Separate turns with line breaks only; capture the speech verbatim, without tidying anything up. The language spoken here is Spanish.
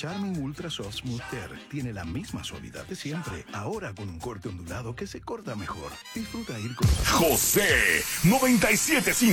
Charmin Ultra Soft Smooth Care tiene la misma suavidad de siempre, ahora con un corte ondulado que se corta mejor. Disfruta ir con los...
José noventa y siete punto cinco